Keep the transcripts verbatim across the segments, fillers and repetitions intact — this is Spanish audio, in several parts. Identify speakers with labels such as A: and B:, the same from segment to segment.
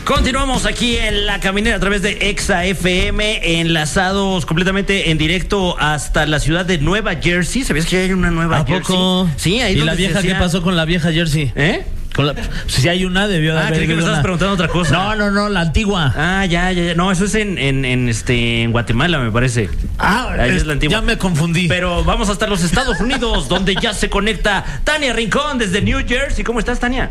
A: Continuamos aquí en La Caminera a través de Exa F M, enlazados completamente en directo hasta la ciudad de Nueva Jersey. ¿Sabías que hay una Nueva
B: ¿A
A: Jersey?
B: poco?
A: Sí, ahí
B: ¿Y
A: donde
B: la vieja
A: se hacía...
B: qué pasó con la vieja Jersey?
A: ¿Eh?
B: Con la... Si hay una, debió de
A: Ah,
B: haber
A: creí que me estabas
B: una...
A: preguntando otra cosa.
B: No, no, no, la antigua.
A: Ah, ya, ya, ya. No, eso es en, en, en, este, en Guatemala, me parece.
B: Ah,
A: ahí
B: es,
A: es la antigua.
B: Ya me confundí.
A: Pero vamos hasta los Estados Unidos, donde ya se conecta Tania Rincón desde New Jersey. ¿Cómo estás, Tania?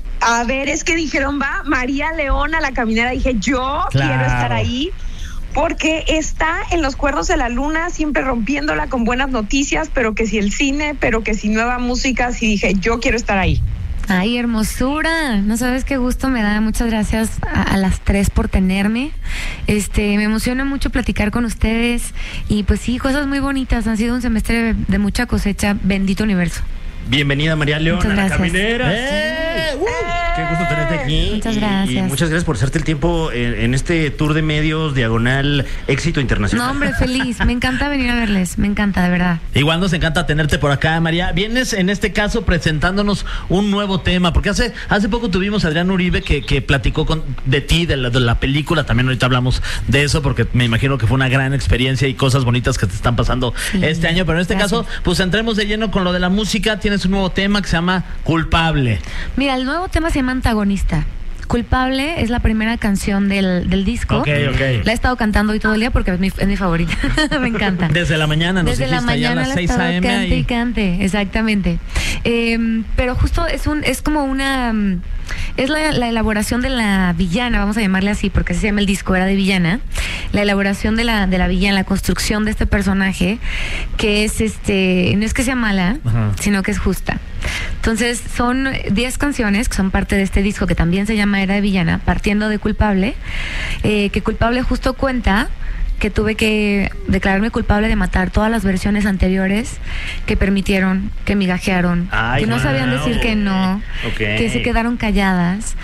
C: A ver, es que dijeron, va María León a La Caminera. Dije, yo
B: Claro.
C: quiero estar ahí porque está en los cuernos de la luna, siempre rompiéndola con buenas noticias, pero que si el cine, pero que si nueva música. Sí, dije, yo quiero estar ahí.
D: Ay, hermosura. No sabes qué gusto me da. Muchas gracias a, a las tres por tenerme. Este, me emociona mucho platicar con ustedes. Y pues sí, cosas muy bonitas. Han sido un semestre de, de mucha cosecha. Bendito universo.
A: Bienvenida, María León,
D: Muchas
A: a La
D: gracias.
A: Caminera.
B: ¡Eh!
A: Uh, qué gusto tenerte aquí.
D: Muchas
A: Y-
D: gracias.
A: Y, muchas gracias por hacerte el tiempo en, en este tour de medios diagonal éxito internacional.
D: No, hombre, feliz. Me encanta venir a verles. Me encanta, de verdad.
B: Igual nos encanta tenerte por acá, María. Vienes en este caso presentándonos un nuevo tema, porque hace hace poco tuvimos a Adrián Uribe que, que platicó con, de ti, de la, de la película. También ahorita hablamos de eso, porque me imagino que fue una gran experiencia y cosas bonitas que te están pasando
D: Sí,
B: este año. Pero en este
D: gracias.
B: caso, pues entremos de lleno con lo de la música. Tienes un nuevo tema que se llama Culpable.
D: Mira, el nuevo tema se llama Antagonista. Culpable es la primera canción del, del disco.
B: Ok, ok.
D: La he estado cantando hoy todo el día porque es mi, es mi favorita. Me encanta.
B: Desde la mañana nos
D: Desde la
B: dijiste allá a
D: mañana
B: las
D: la he
B: seis
D: estado
B: a eme
D: cante y
B: ahí.
D: cante, exactamente. Eh, pero justo es un es como una mm, es la, la elaboración de la villana, vamos a llamarle así, porque así se llama el disco, era de villana. La elaboración de la de la villana, la construcción de este personaje que es este no es que sea mala,
B: Ajá.
D: sino que es justa. Entonces son diez canciones que son parte de este disco que también se llama Era de Villana, partiendo de Culpable, eh, que Culpable justo cuenta que tuve que declararme culpable de matar todas las versiones anteriores que permitieron, que migajearon,
A: Ay,
D: que no sabían
A: wow.
D: decir que no,
A: Ok.
D: que se quedaron calladas.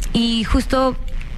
D: Y justo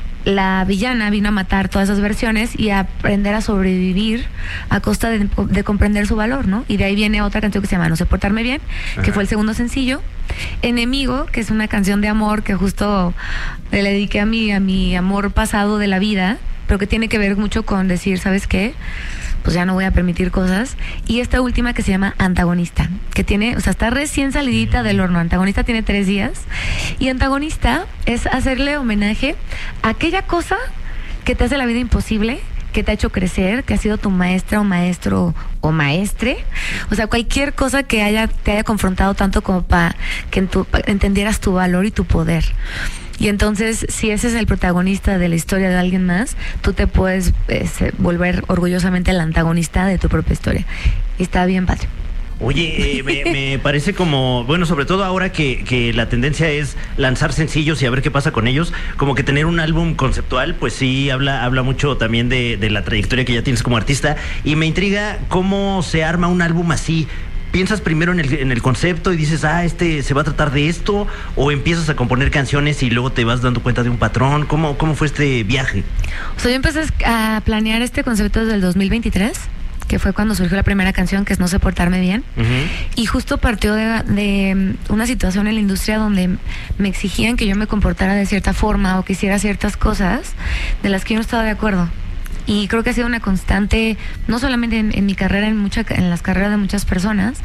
D: la villana vino a matar todas esas versiones y a aprender a sobrevivir a costa de, de comprender su valor, ¿no? Y de ahí viene otra canción que se llama No sé portarme bien, que
A: Ajá.
D: fue el segundo sencillo. Enemigo, que es una canción de amor que justo le dediqué a mi, a mi amor pasado de la vida, pero que tiene que ver mucho con decir, ¿sabes qué? Pues ya no voy a permitir cosas. Y esta última que se llama Antagonista, que tiene, o sea, está recién salidita del horno. Antagonista tiene tres días. Y Antagonista es hacerle homenaje a aquella cosa que te hace la vida imposible, que te ha hecho crecer, que ha sido tu maestra o maestro o maestre. O sea, cualquier cosa que haya te haya confrontado tanto como para que en tu, pa- entendieras tu valor y tu poder. Y entonces, si ese es el protagonista de la historia de alguien más, tú te puedes eh, se- volver orgullosamente el antagonista de tu propia historia. Y está bien padre.
A: Oye, eh, me, me parece como, bueno, sobre todo ahora que, que la tendencia es lanzar sencillos y a ver qué pasa con ellos, como que tener un álbum conceptual, pues sí, habla, habla mucho también de, de la trayectoria que ya tienes como artista, y me intriga cómo se arma un álbum así. ¿Piensas primero en el, en el concepto y dices, ah, este se va a tratar de esto? ¿O empiezas a componer canciones y luego te vas dando cuenta de un patrón? ¿Cómo, cómo fue este viaje?
D: O sea, yo empecé a planear este concepto desde el dos mil veintitrés, que fue cuando surgió la primera canción, que es No sé portarme bien.
A: Uh-huh.
D: Y justo partió de, de una situación en la industria donde me exigían que yo me comportara de cierta forma o que hiciera ciertas cosas de las que yo no estaba de acuerdo. Y creo que ha sido una constante, no solamente en, en mi carrera, en mucha, en las carreras de muchas personas.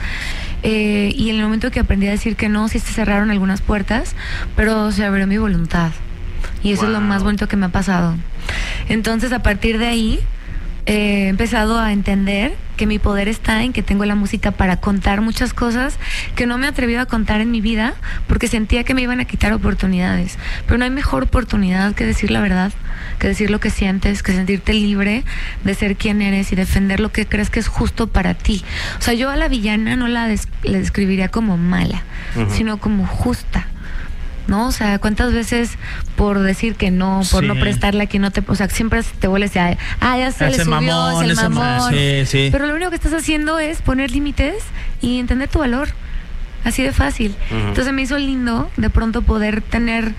D: Eh, y en el momento que aprendí a decir que no, sí se cerraron algunas puertas, pero se abrió mi voluntad. Y eso
A: Wow.
D: es lo más bonito que me ha pasado. Entonces, a partir de ahí, eh, he empezado a entender que mi poder está en que tengo la música para contar muchas cosas que no me he atrevido a contar en mi vida porque sentía que me iban a quitar oportunidades. Pero no hay mejor oportunidad que decir la verdad, que decir lo que sientes, que sentirte libre de ser quien eres y defender lo que crees que es justo para ti. O sea, yo a la villana no la, des- la describiría como mala,
A: Ujú.
D: sino como justa. ¿No? O sea, ¿cuántas veces por decir que no, por
B: Sí.
D: no prestarle a quien no te... O sea, siempre te vuelves a... Ah, ya se le
B: Ese
D: subió,
B: mamón,
D: es el
B: ese
D: mamón.
B: mamón. Sí, sí.
D: Pero lo único que estás haciendo es poner límites y entender tu valor. Así de fácil.
A: Ujú.
D: Entonces me hizo lindo de pronto poder tener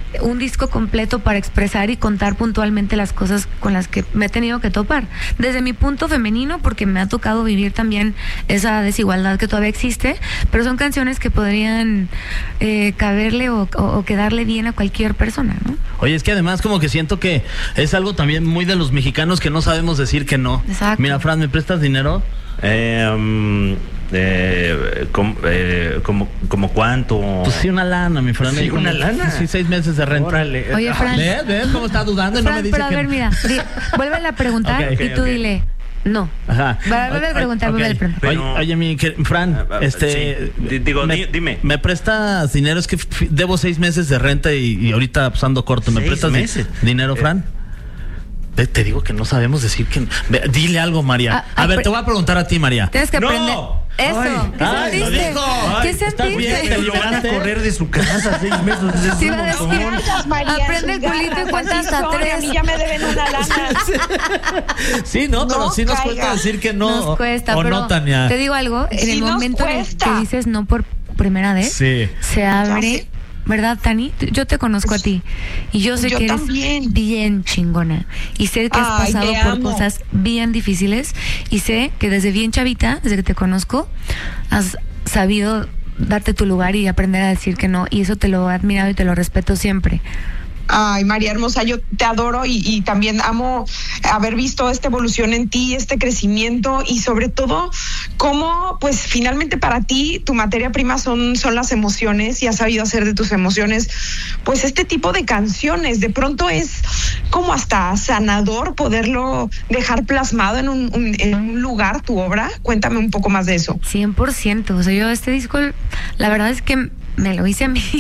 D: un disco completo para expresar y contar puntualmente las cosas con las que me he tenido que topar. Desde mi punto femenino, porque me ha tocado vivir también esa desigualdad que todavía existe, pero son canciones que podrían eh, caberle o, o, o quedarle bien a cualquier persona, ¿no?
B: Oye, es que además como que siento que es algo también muy de los mexicanos que no sabemos decir que no.
D: Exacto.
B: Mira, Fran, ¿me prestas dinero?
A: Eh, um, eh, com, eh, como, como cuánto.
B: Pues sí, una lana, mi Fran.
A: Sí,
B: Como-
A: una lana.
B: Sí, seis meses de renta.
A: Órale.
D: Oye, Fran.
B: ¿Ves? ¿Ves cómo está dudando y no
D: Fran,
B: me dice
D: pero a
B: que
D: ver, mira, di, vuélvele a preguntar
B: Ok, ok,
D: y tú
A: ok.
D: dile, no.
B: Ajá.
D: Va- vuelve a preguntar,
B: Ok,
D: vuelve a
B: ok.
D: preguntar.
B: Oye,
A: Pero-
B: oye, mi que- Fran,
A: Ah, ah,
B: este...
A: sí. D- digo,
B: me,
A: di- dime.
B: ¿Me prestas dinero? Es que f- debo seis meses de renta y, y ahorita pues, ando corto. ¿Me
A: ¿Seis
B: prestas di-
A: meses?
B: dinero,
A: Eh.
B: Fran? Te, te digo que no sabemos decir que... Ve, dile algo, María.
D: Ah,
B: a
D: ah,
B: ver,
D: pre-
B: te voy a preguntar a ti, María.
D: Tienes que
A: ¡No!
D: aprender. Eso,
A: Ay,
D: ¿qué
B: ay, lo
D: sentiste?
B: dijo.
D: ¿Qué
B: Ay, estás
D: sentiste?
B: bien, te
A: Me lo van a
B: liberaste.
A: correr de su casa seis meses. Es
D: Sí,
A: un
D: va a decir,
A: montón.
C: Gracias, María,
D: aprende el
C: sus
D: culito y
C: ganas,
D: cuenta
C: así
D: hasta
C: son,
D: tres.
C: A mí ya me deben una lana.
B: Sí, no, pero
C: No
B: sí nos
C: caiga.
B: cuesta decir que no.
D: Nos cuesta,
B: o
D: pero
B: no, Tania.
D: te digo algo, en
C: Sí
D: el
C: nos
D: momento en el
C: cuesta.
D: que dices no por primera vez,
B: Sí.
D: se abre,
C: sé.
D: ¿verdad, Tani? Yo te conozco a ti y yo sé
C: Yo
D: que eres
C: también.
D: bien chingona y sé que has
C: Ay,
D: pasado
C: te
D: por
C: amo.
D: cosas bien difíciles y sé que desde bien chavita, desde que te conozco, has sabido darte tu lugar y aprender a decir que no, y eso te lo he admirado y te lo respeto siempre.
C: Ay, María hermosa, yo te adoro y, y también amo haber visto esta evolución en ti, este crecimiento y sobre todo cómo, pues finalmente para ti tu materia prima son, son las emociones y has sabido hacer de tus emociones, pues este tipo de canciones. De pronto es como hasta sanador poderlo dejar plasmado en un, un- en un lugar, tu obra. Cuéntame un poco más de eso.
D: cien por ciento. O sea, yo este disco, la verdad es que me lo hice a mí.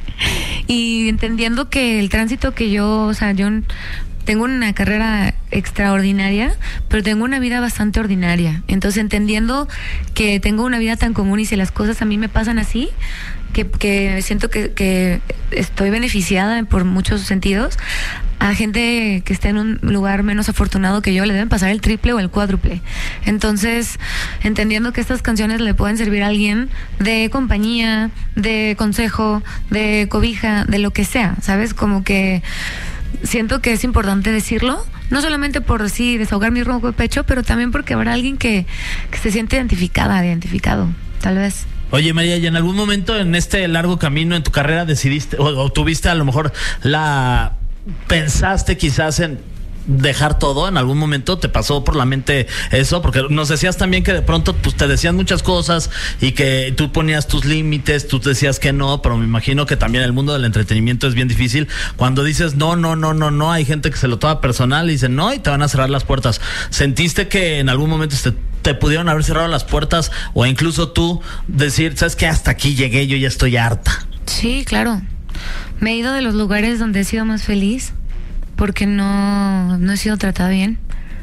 D: Y entendiendo que el tránsito que yo, o sea, yo tengo una carrera extraordinaria, pero tengo una vida bastante ordinaria. Entonces, entendiendo que tengo una vida tan común y si las cosas a mí me pasan así, que, que siento que, que estoy beneficiada por muchos sentidos, a gente que está en un lugar menos afortunado que yo le deben pasar el triple o el cuádruple. Entonces, entendiendo que estas canciones le pueden servir a alguien de compañía, de consejo, de cobija, de lo que sea, ¿sabes? Como que siento que es importante decirlo, no solamente por sí desahogar mi ronco de pecho, pero también porque habrá alguien que, que se siente identificada, identificado, tal vez.
B: Oye, María, ¿y en algún momento en este largo camino en tu carrera decidiste o, o tuviste a lo mejor la... pensaste quizás en dejar todo? ¿En algún momento te pasó por la mente eso? Porque nos decías también que de pronto pues te decían muchas cosas y que tú ponías tus límites, tú decías que no, pero me imagino que también el mundo del entretenimiento es bien difícil. Cuando dices no, no, no, no, no, hay gente que se lo toma personal y dice no y te van a cerrar las puertas. ¿Sentiste que en algún momento te, te pudieron haber cerrado las puertas o incluso tú decir, sabes que hasta aquí llegué, yo ya estoy harta?
D: Sí, claro. Me he ido de los lugares donde he sido más feliz porque no, no he sido tratada bien.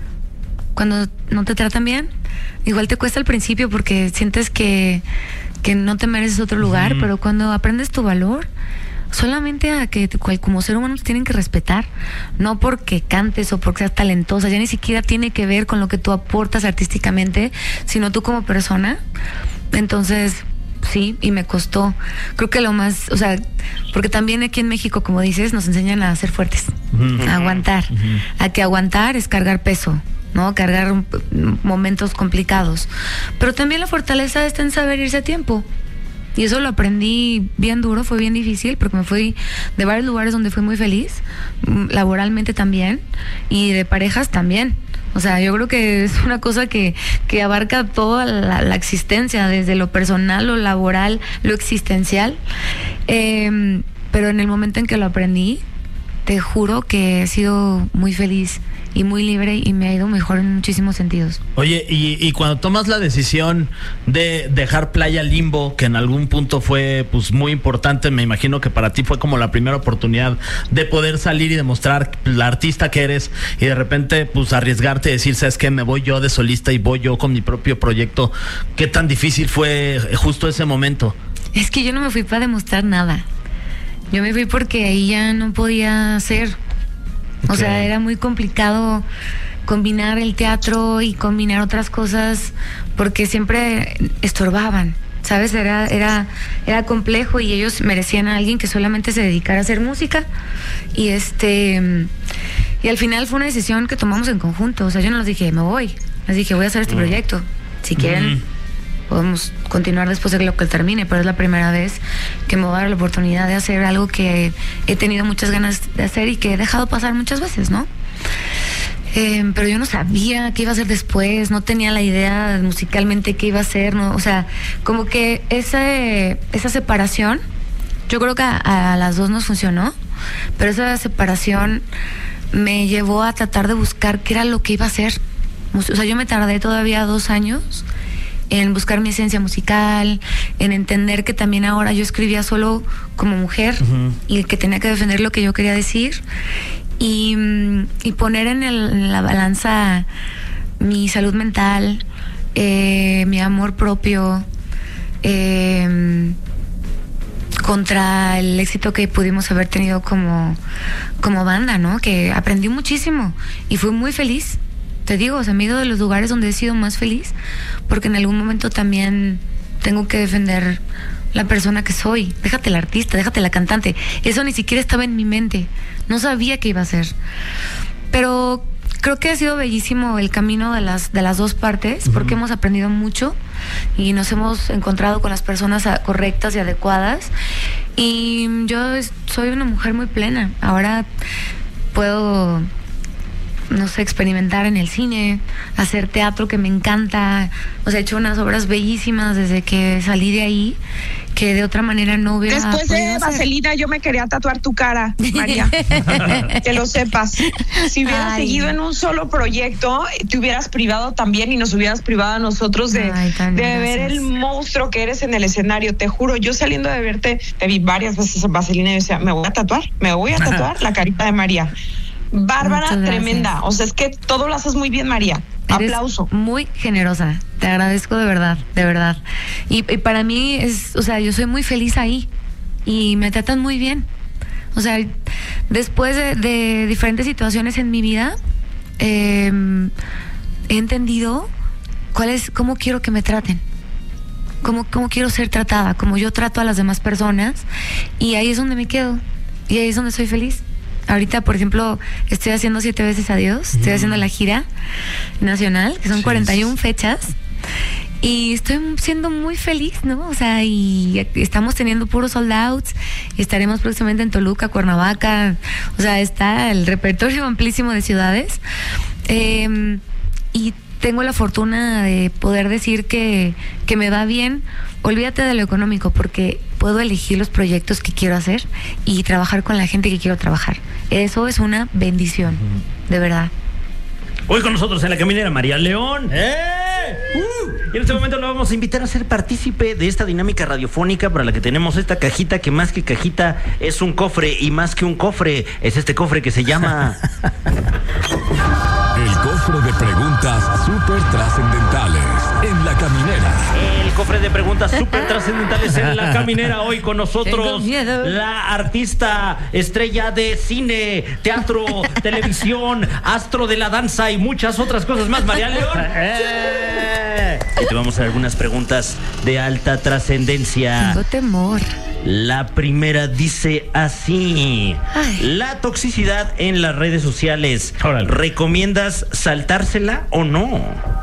D: Cuando no te tratan bien, igual te cuesta al principio porque sientes que, que no te mereces otro lugar,
B: Ujú.
D: pero cuando aprendes tu valor, solamente a que te- cual- como ser humano te tienen que respetar, no porque cantes o porque seas talentosa, ya ni siquiera tiene que ver con lo que tú aportas artísticamente, sino tú como persona. Entonces, sí, y me costó. Creo que lo más, o sea, porque también aquí en México, como dices, nos enseñan a ser fuertes,
B: Ujú.
D: a aguantar,
B: Ujú.
D: a que aguantar es cargar peso, ¿no? Cargar mm, momentos complicados. Pero también la fortaleza está en saber irse a tiempo. Y eso lo aprendí bien duro, fue bien difícil, porque me fui de varios lugares donde fui muy feliz, mm, laboralmente también, y de parejas también. O sea, yo creo que es una cosa que, que abarca toda la, la existencia, desde lo personal, lo laboral, lo existencial. Eh, pero en el momento en que lo aprendí, te juro que he sido muy feliz y muy libre y me ha ido mejor en muchísimos sentidos.
B: Oye, y, y cuando tomas la decisión de dejar Playa Limbo, que en algún punto fue pues muy importante, me imagino que para ti fue como la primera oportunidad de poder salir y demostrar la artista que eres y de repente pues arriesgarte y decir, ¿sabes qué? Me voy yo de solista y voy yo con mi propio proyecto. ¿Qué tan difícil fue justo ese momento?
D: Es que yo no me fui para demostrar nada. Yo me fui porque ahí ya no podía hacer. O
B: Ok.
D: sea, era muy complicado combinar el teatro y combinar otras cosas porque siempre estorbaban. ¿sabes? Era, era, era complejo y ellos merecían a alguien que solamente se dedicara a hacer música. Y este, y al final fue una decisión que tomamos en conjunto. O sea, yo no les dije, me voy. Les dije, voy a hacer este mm. proyecto. Si quieren, mm. podemos continuar después de lo que termine, pero es la primera vez que me voy a dar la oportunidad de hacer algo que he tenido muchas ganas de hacer y que he dejado pasar muchas veces, ¿no? Eh, pero yo no sabía qué iba a hacer después, no tenía la idea musicalmente qué iba a hacer, ¿no? O sea, como que ese, esa separación, yo creo que a, a las dos nos funcionó, pero esa separación me llevó a tratar de buscar qué era lo que iba a hacer. O sea, yo me tardé todavía dos años en buscar mi esencia musical, en entender que también ahora yo escribía solo como mujer uh-huh. y que tenía que defender lo que yo quería decir. Y, y poner en, el, en la balanza mi salud mental, eh, mi amor propio, eh, contra el éxito que pudimos haber tenido como, como banda, ¿no? Que aprendí muchísimo y fui muy feliz. Te digo, o sea, me he ido de los lugares donde he sido más feliz, porque en algún momento también tengo que defender la persona que soy. Déjate la artista, déjate la cantante. Eso ni siquiera estaba en mi mente. No sabía qué iba a hacer. Pero creo que ha sido bellísimo el camino de las, de las dos partes, porque uh-huh. hemos aprendido mucho y nos hemos encontrado con las personas correctas y adecuadas. Y yo soy una mujer muy plena. Ahora puedo, no sé, experimentar en el cine, hacer teatro, que me encanta. O sea, he hecho unas obras bellísimas desde que salí de ahí, que de otra manera no hubiera
C: Después de Vaselina hacer. Yo me quería tatuar tu cara, María. Que lo sepas. Si hubieras Ay. seguido en un solo proyecto, te hubieras privado también y nos hubieras privado a nosotros de, Ay, de ver el monstruo que eres en el escenario. Te juro, yo saliendo de verte, te vi varias veces en Vaselina y decía, me voy a tatuar, me voy a tatuar la carita de María. Bárbara, tremenda. O sea, es que todo lo haces muy bien, María.
D: Eres
C: aplauso.
D: Muy generosa. Te agradezco de verdad, de verdad. Y, y para mí es, o sea, yo soy muy feliz ahí y me tratan muy bien. O sea, después de, de diferentes situaciones en mi vida, eh, he entendido cuál es, cómo quiero que me traten. Cómo, cómo quiero ser tratada, como yo trato a las demás personas, y ahí es donde me quedo y ahí es donde soy feliz. Ahorita, por ejemplo, estoy haciendo Siete Veces Adiós, estoy mm. haciendo la gira nacional, que son sí, cuarenta y una fechas, y estoy siendo muy feliz, ¿no? O sea, y estamos teniendo puros sold outs, y estaremos próximamente en Toluca, Cuernavaca, o sea, está el repertorio amplísimo de ciudades, eh, y tengo la fortuna de poder decir que, que me va bien. Olvídate de lo económico, porque puedo elegir los proyectos que quiero hacer y trabajar con la gente que quiero trabajar. Eso es una bendición, uh-huh. de verdad.
A: Hoy con nosotros en la caminera María León. ¡Eh! Uh, y en este momento lo vamos a invitar a ser partícipe de esta dinámica radiofónica para la que tenemos esta cajita, que más que cajita es un cofre, y más que un cofre es este cofre que se llama...
E: El cofre de preguntas súper trascendentales en la caminera.
A: El cofre de preguntas súper trascendentales en la caminera. Hoy con nosotros la artista estrella de cine, teatro, televisión, astro de la danza y muchas otras cosas más, María León. ¡Eh! Y te vamos a hacer algunas preguntas de alta trascendencia.
D: Tengo temor.
A: La primera dice así: Ay. La toxicidad en las redes sociales, Órale. ¿recomiendas saltársela o no?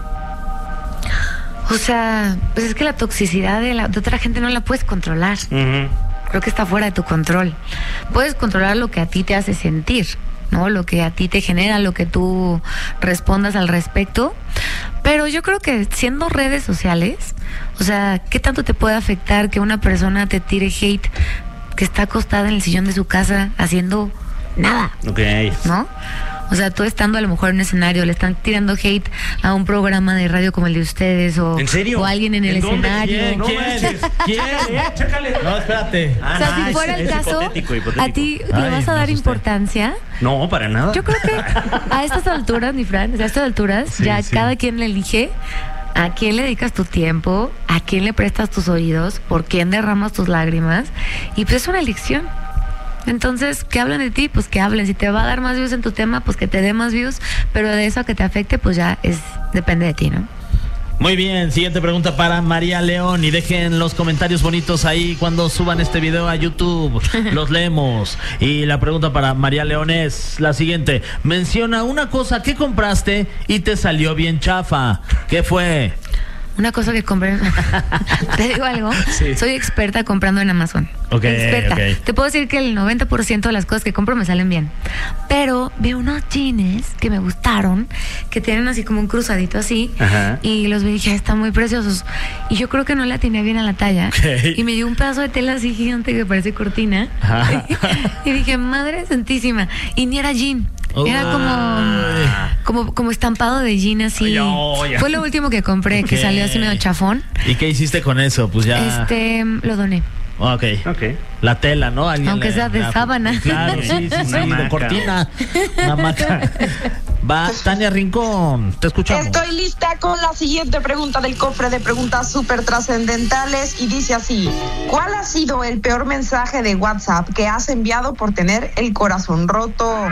D: O sea, pues es que la toxicidad de, la, de otra gente no la puedes controlar. Uh-huh. Creo que está fuera de tu control. Puedes controlar lo que a ti te hace sentir, ¿no? Lo que a ti te genera, lo que tú respondas al respecto. Pero yo creo que siendo redes sociales, o sea, ¿qué tanto te puede afectar que una persona te tire hate que está acostada en el sillón de su casa haciendo nada?
A: Ok.
D: ¿No? O sea, tú estando a lo mejor en un escenario, le están tirando hate a un programa de radio como el de ustedes, o,
A: ¿en serio?
D: o alguien en el
A: ¿En
D: escenario.
A: ¿Quién?
D: No,
A: ¿Quién? ¿Quién? ¿Eh? Chécale.
B: No, espérate.
D: Ah, o sea, no, si fuera el caso, hipotético, hipotético. ¿A ti le Ay, vas a dar importancia?
A: No, para nada.
D: Yo creo que a estas alturas, mi Fran, a estas alturas, sí, ya sí. cada quien le elige a quién le dedicas tu tiempo, a quién le prestas tus oídos, por quién derramas tus lágrimas, y pues es una elección. Entonces, que hablen de ti, pues que hablen. Si te va a dar más views en tu tema, pues que te dé más views, pero de eso a que te afecte, pues ya es depende de ti, ¿no?
B: Muy bien, siguiente pregunta para María León. Y dejen los comentarios bonitos ahí cuando suban este video a YouTube. Los leemos. Y la pregunta para María León es la siguiente. Menciona una cosa que compraste y te salió bien chafa. ¿Qué fue?
D: Una cosa que compré. Te digo algo.
B: Sí.
D: Soy experta comprando en Amazon.
B: Ok,
D: experta.
B: ok.
D: Te puedo decir que el noventa por ciento de las cosas que compro me salen bien. Pero vi unos jeans que me gustaron, que tienen así como un cruzadito así.
A: Ajá.
D: Y los vi y dije, están muy preciosos. Y yo creo que no la tenía bien a la talla.
B: Ok.
D: Y me dio un pedazo de tela así gigante que parece cortina.
B: Ajá.
D: Y dije, madre santísima. Y ni era jean. Era
B: Uy.
D: como, como, como estampado de jean así.
B: Ay, ya.
D: Fue lo último que compré, que
B: Ok.
D: salió así medio chafón.
B: ¿Y qué hiciste con eso? Pues ya.
D: Este, lo doné.
B: Ok.
A: Ok.
B: La tela, ¿no? Alguien
D: Aunque
B: le-
D: sea de
B: la-
D: sábana.
B: Claro, sí, sí, sí.
A: Una
B: de
A: hamaca.
B: cortina. Una hamaca. Va, Tania Rincón, te escuchamos.
C: Estoy lista con la siguiente pregunta del cofre de preguntas súper trascendentales y dice así: ¿cuál ha sido el peor mensaje de WhatsApp que has enviado por tener el corazón roto?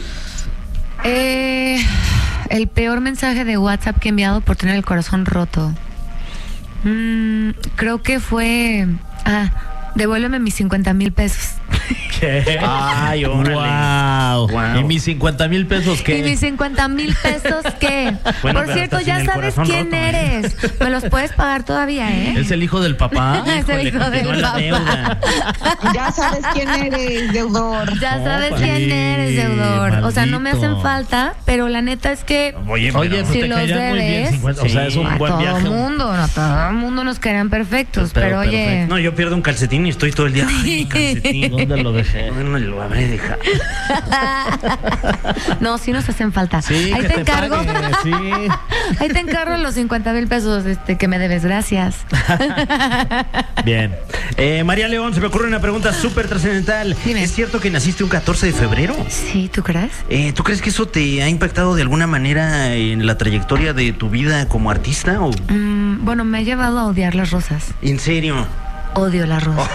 D: Eh, el peor mensaje de WhatsApp que he enviado por tener el corazón roto. Mm, creo que fue... Ah, devuélveme mis cincuenta mil pesos.
B: ¿Qué?
A: Ay, órale.
B: Wow.
A: Wow.
B: ¿Y mis cincuenta mil pesos qué?
D: ¿Y mis cincuenta mil pesos qué?
A: Bueno,
D: Por
A: pero
D: cierto,
A: hasta
D: ya
A: sin el
D: sabes
A: corazón
D: quién
A: roto, ¿eh?
D: eres. Me los puedes pagar todavía, ¿eh?
B: ¿Es el hijo del papá?
D: Es el
A: Híjole,
D: hijo del
A: continúa la
D: papá.
A: deuda.
C: Ya sabes quién eres, deudor.
D: Ya sabes
B: Opa.
D: quién eres, deudor. O sea, no me
B: Maldito.
D: hacen falta, pero la neta es que
A: Oye,
B: Oye,
A: pero-
B: pues
D: Si
B: te
D: los
B: caerían muy bien
D: debes,
B: cincuenta. O sea, es un
D: a
B: buen
D: todo
B: viaje.
D: el mundo, no, a todo el mundo nos quedan perfectos.
B: Pero
D: Pero, oye,
B: perfecto.
A: No, yo pierdo un calcetín y estoy todo el día. Ay, mi calcetín.
B: ¿Dónde lo dejé?
A: ¿Dónde lo habré dejado?
D: no, sí nos hacen falta.
B: Sí,
D: Ahí
B: que
D: te
B: te
D: encargo.
B: pague, sí.
D: Ahí te encargo los cincuenta mil pesos este, que me debes. Gracias.
B: Bien.
A: Eh, María León, se me ocurre una pregunta súper trascendental.
D: Dime.
A: ¿Es cierto que naciste un catorce de febrero?
D: Sí, ¿tú crees?
A: Eh, ¿Tú crees que eso te ha impactado de alguna manera en la trayectoria de tu vida como artista? ¿O
D: Mm, bueno, me ha llevado a odiar las rosas.
A: en serio?
D: Odio las rosas.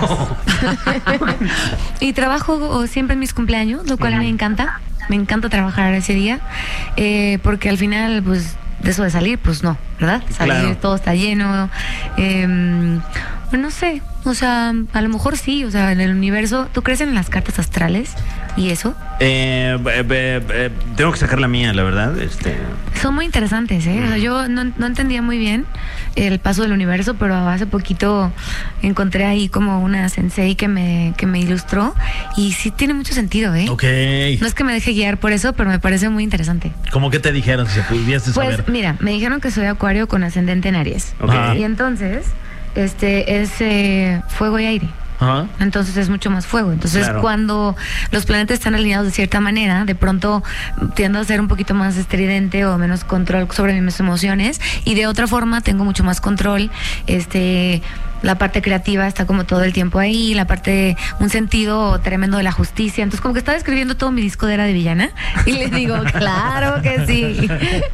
D: y trabajo oh, siempre en mis cumpleaños, lo cual me encanta. Me encanta trabajar ese día, eh, porque al final, pues, de eso de salir, pues no, ¿verdad? Salir,
A: Claro.
D: todo está lleno. Eh, no sé, o sea, a lo mejor sí, o sea, en el universo, ¿tú crees en las cartas astrales y eso?
A: Eh, eh, eh, eh, tengo que sacar la mía, la verdad. Este,
D: Son muy interesantes, ¿eh? O sea, yo no, no entendía muy bien el paso del universo, pero hace poquito encontré ahí como una sensei que me, que me ilustró y sí tiene mucho sentido, ¿eh?
B: Ok.
D: No es que me deje guiar por eso, pero me parece muy interesante.
B: ¿Cómo que te dijeron si se pudiese
D: Pues
B: saber?
D: mira, me dijeron que soy acuario con ascendente en Aries.
A: Ok.
B: Ajá.
D: Y entonces, este es eh, fuego y aire.
B: Ajá.
D: Entonces es mucho más fuego. Entonces
A: Claro.
D: cuando los planetas están alineados de cierta manera, de pronto tiendo a ser un poquito más estridente o menos control sobre mis emociones y de otra forma tengo mucho más control. Este, la parte creativa está como todo el tiempo ahí, la parte, un sentido tremendo de la justicia. Entonces como que estaba escribiendo todo mi disco de Era de Villana y les digo, claro que sí.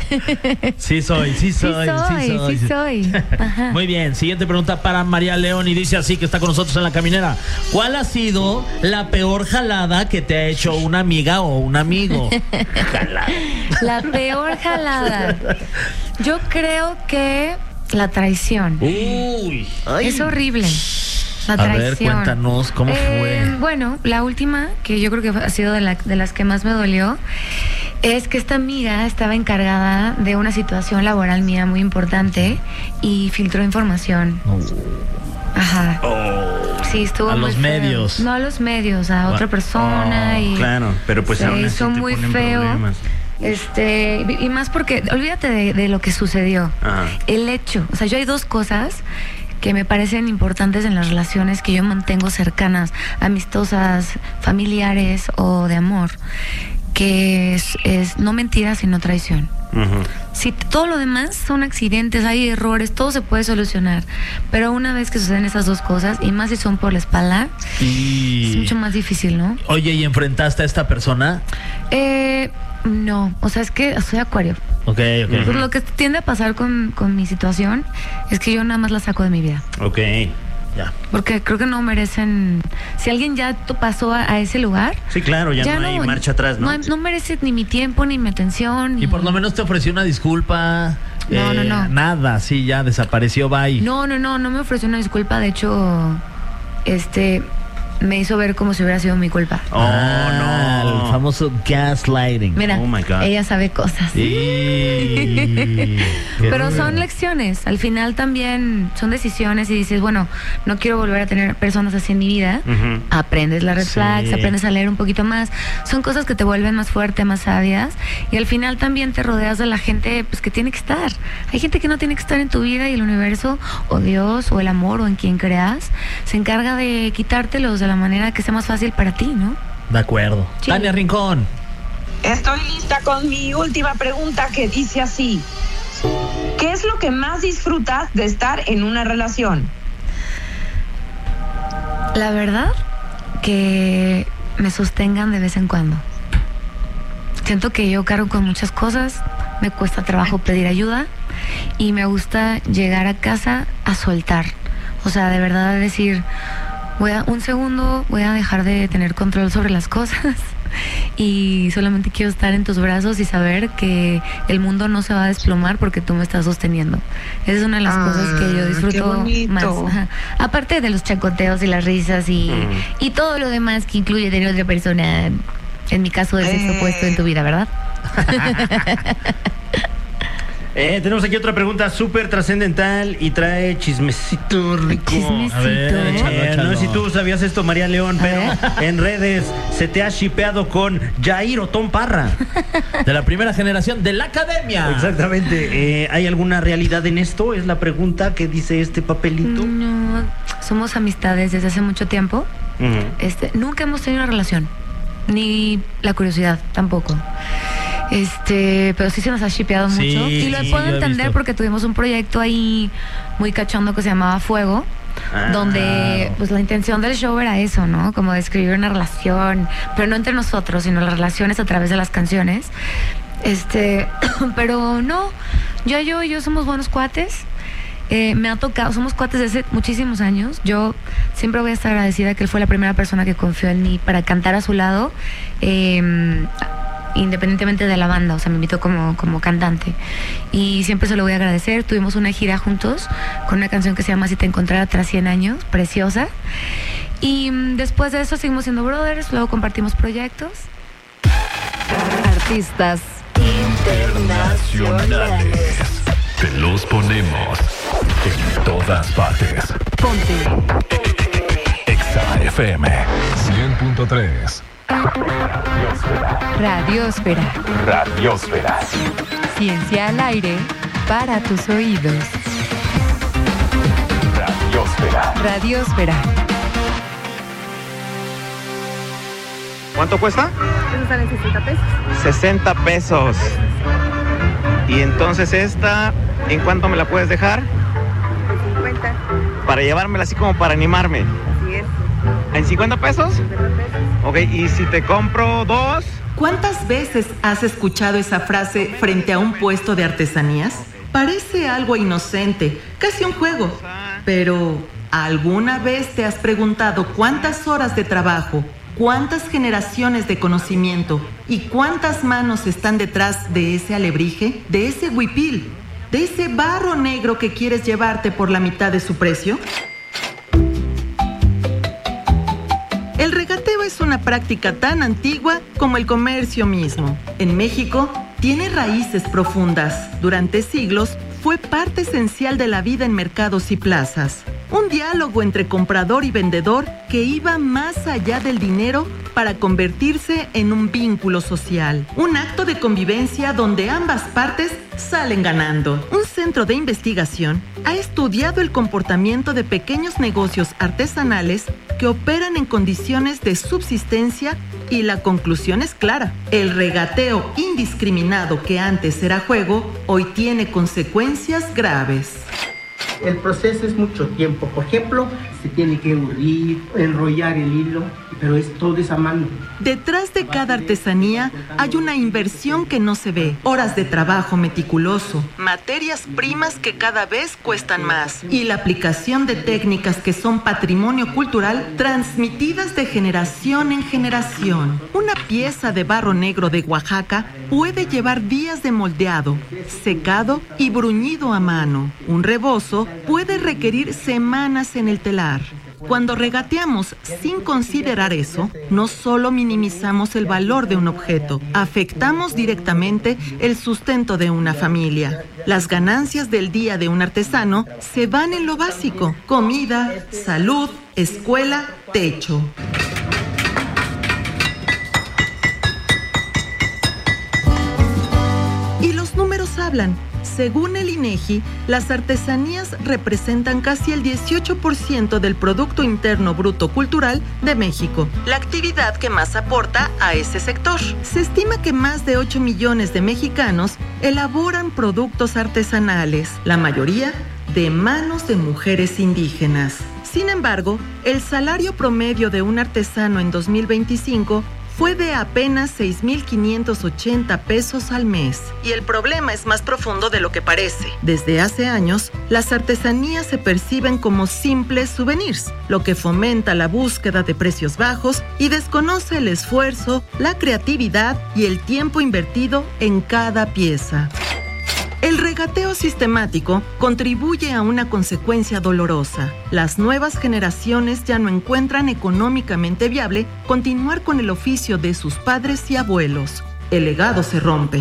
B: Sí soy, sí
D: Sí
B: soy,
D: soy, sí soy. Ajá.
B: Muy bien, siguiente pregunta para María León y dice así, que está con nosotros en la caminera. ¿Cuál ha sido la peor jalada que te ha hecho una amiga o un amigo?
D: La peor jalada. Yo creo que la traición.
B: Uy.
D: Es horrible. La
B: A
D: traición.
B: ver, cuéntanos, ¿cómo
D: Eh,
B: fue?
D: Bueno, la última, que yo creo que ha sido de, la- de las que más me dolió, es que esta amiga estaba encargada de una situación laboral mía muy importante y filtró información. Ajá. Sí, estuvo
B: A
D: muy
B: los
D: feo.
B: medios.
D: No a los medios, a otra persona.
A: Oh,
D: y
A: claro, pero pues
D: se
A: aún así
D: hizo
A: te
D: muy
A: ponen
D: feo.
A: problemas.
D: Este, y y más porque, olvídate de, de lo que sucedió.
A: Ajá.
D: El hecho. O sea, yo hay dos cosas que me parecen importantes en las relaciones que yo mantengo cercanas, amistosas, familiares o de amor, que es, es no mentiras sino traición.
A: Ujú.
D: Si todo lo demás son accidentes, hay errores, todo se puede solucionar, pero una vez que suceden esas dos cosas, y más si son por la espalda, es
B: Y...
D: mucho más difícil, ¿no?
B: Oye, ¿y enfrentaste a esta persona?
D: Eh, no, o sea, es que soy acuario.
B: Ok, ok.
D: Pues lo que tiende a pasar con, con mi situación es que yo nada más la saco de mi vida.
A: Ok.
B: Ya.
D: Porque creo que no merecen. Si alguien ya to- pasó a, a ese lugar.
A: Sí, claro, ya, no hay marcha atrás, ¿no?
D: No, hay- no merece ni mi tiempo, ni mi atención.
B: Y
D: ni-
B: por lo menos te ofreció una disculpa.
D: No,
B: eh,
D: no, no.
B: Nada, sí, ya desapareció, bye.
D: No, no, no, no me ofreció una disculpa. De hecho, este, me hizo ver como si hubiera sido mi culpa.
A: Oh,
B: Ah,
A: no.
B: el famoso gaslighting.
D: Mira,
A: Oh, my God.
D: ella sabe cosas.
B: Sí.
D: Pero son lecciones, al final también son decisiones y dices, bueno, no quiero volver a tener personas así en mi vida.
A: Ujú.
D: Aprendes las red
B: Sí.
D: flags, aprendes a leer un poquito más. Son cosas que te vuelven más fuerte, más sabias. Y al final también te rodeas de la gente pues que tiene que estar. Hay gente que no tiene que estar en tu vida y el universo o Dios o el amor o en quien creas se encarga de quitártelos de la manera que sea más fácil para ti, ¿no?
B: De acuerdo.
D: Sí.
B: Tania Rincón.
C: Estoy lista con mi última pregunta que dice así. ¿Qué es lo que más disfrutas de estar en una relación?
D: La verdad, que me sostengan de vez en cuando. Siento que yo cargo con muchas cosas, me cuesta trabajo pedir ayuda y me gusta llegar a casa a soltar. O sea, de verdad decir, voy a un segundo, voy a dejar de tener control sobre las cosas y solamente quiero estar en tus brazos y saber que el mundo no se va a desplomar porque tú me estás sosteniendo. Esa es una de las
C: Ah,
D: cosas que yo
C: qué
D: disfruto
C: bonito.
D: más. Ajá. Aparte de los chacoteos y las risas y,
A: Mm.
D: y todo lo demás que incluye tener otra persona, en mi caso, del sexto
C: Eh.
D: puesto en tu vida, ¿verdad?
A: Eh, tenemos aquí otra pregunta súper trascendental y trae chismecito rico.
D: Chismecito.
B: A ver, échalo,
A: Eh,
B: échalo.
A: no sé si tú sabías esto, María León,
D: A
A: pero
D: ver.
A: en redes se te ha shipeado con Jair Otón Parra.
B: De la primera generación de la academia.
A: Exactamente. Eh, ¿Hay alguna realidad en esto? Es la pregunta que dice este papelito.
D: No, somos amistades desde hace mucho tiempo.
A: Ujú.
D: Este, nunca hemos tenido una relación, ni la curiosidad tampoco. Este, pero sí se nos ha shipeado
B: Sí,
D: mucho y lo
B: sí,
D: puedo
B: yo he
D: entender
B: visto.
D: porque tuvimos un proyecto ahí muy cachondo que se llamaba Fuego.
A: Ah,
D: Donde
B: claro.
D: pues la intención del show era eso, ¿no? Como describir una relación, pero no entre nosotros, sino las relaciones a través de las canciones. Este, pero no, yo, yo y yo somos buenos cuates. Eh, me ha tocado, somos cuates desde hace muchísimos años. Yo siempre voy a estar agradecida que él fue la primera persona que confió en mí para cantar a su lado, eh, independientemente de la banda, o sea, me invitó como, como cantante. Y siempre se lo voy a agradecer. Tuvimos una gira juntos con una canción que se llama Si te encontrara tras cien años, preciosa. Y mm, después de eso seguimos siendo brothers, luego compartimos proyectos.
F: Artistas internacionales.
E: Te los ponemos en todas partes.
F: Ponte.
E: Exa F M cien punto tres.
F: Radiosfera.
E: Radiosfera.
F: Ciencia al aire para tus oídos.
E: Radiosfera.
F: Radiosfera.
G: ¿Cuánto cuesta?
H: Eso salen sesenta pesos.
G: sesenta pesos. Y entonces esta, ¿en cuánto me la puedes dejar?
H: De cincuenta.
G: Para llevármela así como para animarme.
H: Así es.
G: ¿En cincuenta pesos?
H: cincuenta pesos.
G: Ok, y si te compro dos.
I: ¿Cuántas veces has escuchado esa frase frente a un puesto de artesanías? Parece algo inocente, casi un juego. Pero, ¿alguna vez te has preguntado cuántas horas de trabajo, cuántas generaciones de conocimiento y cuántas manos están detrás de ese alebrije, de ese huipil, de ese barro negro que quieres llevarte por la mitad de su precio? El regateo es una práctica tan antigua como el comercio mismo. En México, tiene raíces profundas. Durante siglos, fue parte esencial de la vida en mercados y plazas. Un diálogo entre comprador y vendedor que iba más allá del dinero para convertirse en un vínculo social. Un acto de convivencia donde ambas partes salen ganando. Un centro de investigación ha estudiado el comportamiento de pequeños negocios artesanales que operan en condiciones de subsistencia y la conclusión es clara. El regateo indiscriminado que antes era juego, hoy tiene consecuencias graves.
J: El proceso es mucho tiempo. Por ejemplo, se tiene que urdir, enrollar el hilo. pero es todo esa mano.
I: Detrás de cada artesanía hay una inversión que no se ve, horas de trabajo meticuloso, materias primas que cada vez cuestan más y la aplicación de técnicas que son patrimonio cultural transmitidas de generación en generación. Una pieza de barro negro de Oaxaca puede llevar días de moldeado, secado y bruñido a mano. Un rebozo puede requerir semanas en el telar. Cuando regateamos sin considerar eso, no solo minimizamos el valor de un objeto, afectamos directamente el sustento de una familia. Las ganancias del día de un artesano se van en lo básico: comida, salud, escuela, techo. Y los números hablan. Según el INEGI, las artesanías representan casi el dieciocho por ciento del Producto Interno Bruto Cultural de México, la actividad que más aporta a ese sector. Se estima que más de ocho millones de mexicanos elaboran productos artesanales, la mayoría de manos de mujeres indígenas. Sin embargo, el salario promedio de un artesano en dos mil veinticinco fue de apenas seis mil quinientos ochenta pesos al mes. Y el problema es más profundo de lo que parece. Desde hace años, las artesanías se perciben como simples souvenirs, lo que fomenta la búsqueda de precios bajos y desconoce el esfuerzo, la creatividad y el tiempo invertido en cada pieza. El regateo sistemático contribuye a una consecuencia dolorosa. Las nuevas generaciones ya no encuentran económicamente viable continuar con el oficio de sus padres y abuelos. El legado se rompe.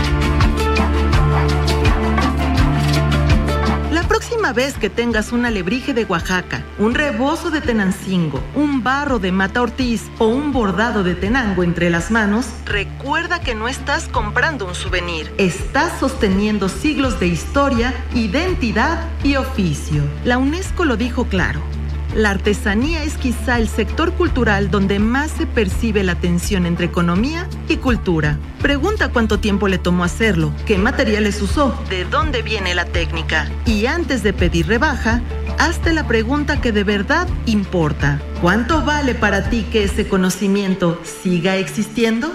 I: La próxima vez que tengas un alebrije de Oaxaca, un rebozo de Tenancingo, un barro de Mata Ortiz o un bordado de Tenango entre las manos, recuerda que no estás comprando un souvenir, estás sosteniendo siglos de historia, identidad y oficio. La UNESCO lo dijo claro. La artesanía es quizá el sector cultural donde más se percibe la tensión entre economía y cultura. Pregunta cuánto tiempo le tomó hacerlo, qué materiales usó, de dónde viene la técnica. Y antes de pedir rebaja, hazte la pregunta que de verdad importa. ¿Cuánto vale para ti que ese conocimiento siga existiendo?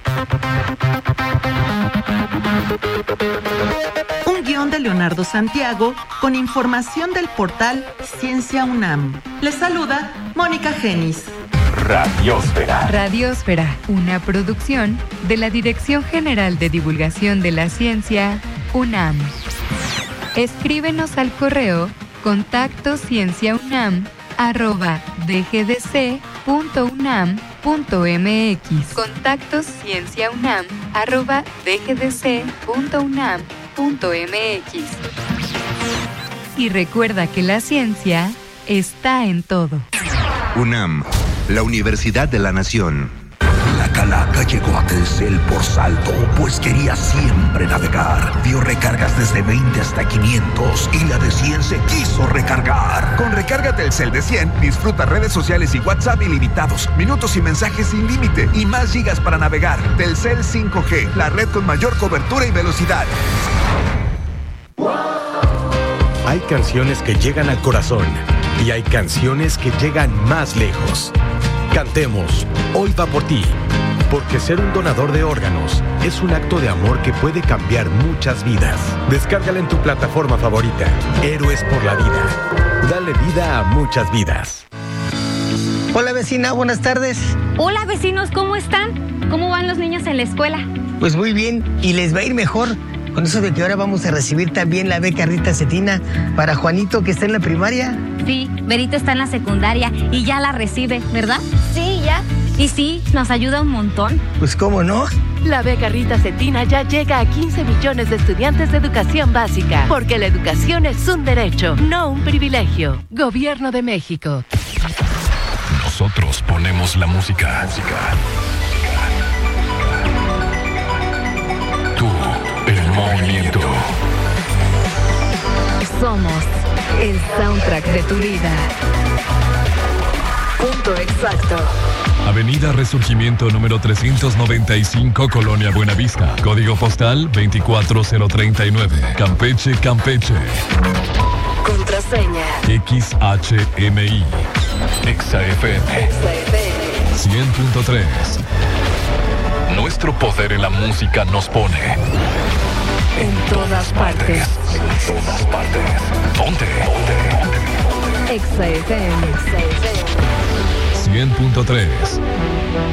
I: Un guión de Leonardo Santiago con información del portal Ciencia UNAM. Les saluda Mónica Genis.
E: Radiósfera.
F: Radiósfera, una producción de la Dirección General de Divulgación de la Ciencia, UNAM. Escríbenos al correo contacto cienciaunam arroba dgdc punto unam punto mx. Contacto cienciaunam arroba dgdc punto unam punto mx. Y recuerda que la ciencia está en todo.
K: UNAM, la Universidad de la Nación.
L: La calaca llegó a Telcel por salto, pues quería siempre navegar. Vio recargas desde veinte hasta quinientos y la de cien se quiso recargar.
M: Con recarga Telcel de cien, disfruta redes sociales y WhatsApp ilimitados, minutos y mensajes sin límite y más gigas para navegar. Telcel cinco G, la red con mayor cobertura y velocidad.
N: Hay canciones que llegan al corazón y hay canciones que llegan más lejos. Cantemos Hoy va por ti, porque ser un donador de órganos es un acto de amor que puede cambiar muchas vidas. Descárgala en tu plataforma favorita. Héroes por la vida. Dale vida a muchas vidas.
O: Hola vecina, buenas tardes.
P: Hola vecinos, ¿cómo están? ¿Cómo van los niños en la escuela?
O: Pues muy bien, y les va a ir mejor. Con eso de que ahora vamos a recibir también la beca Rita Cetina para Juanito, que está en la primaria.
P: Sí, Berito está en la secundaria y ya la recibe, ¿verdad? Sí, ya. Y sí, nos ayuda un montón.
O: Pues cómo no.
Q: La beca Rita Cetina ya llega a quince millones de estudiantes de educación básica, porque la educación es un derecho, no un privilegio. Gobierno de México.
E: Nosotros ponemos la música. música. Tú, el movimiento.
F: Somos el soundtrack de tu vida. Punto exacto.
E: Avenida Resurgimiento número trescientos noventa y cinco, Colonia Buenavista. Código postal veinticuatro mil treinta y nueve. Campeche, Campeche.
F: Contraseña
E: X H M I. Exa F M.
F: Exa F M.
E: cien punto tres. Nuestro poder en la música nos pone
Q: En todas partes.
E: En todas partes. Ponte. Ponte.
Q: Exa F M.
E: cien punto tres.